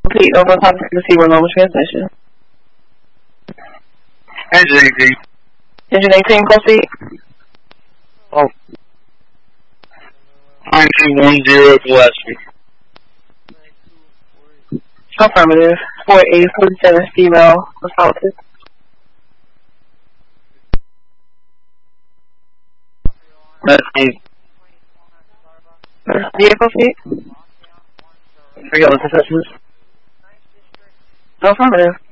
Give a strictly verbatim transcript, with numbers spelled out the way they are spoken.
Complete over contact receiver normal transmission. Engine eighteen. Engine eighteen, proceed. Oh. nine two one zero Gillespie. Affirmative. four eight four seven female responsive. That's me. Vehicle seat? Three other assessments. Affirmative.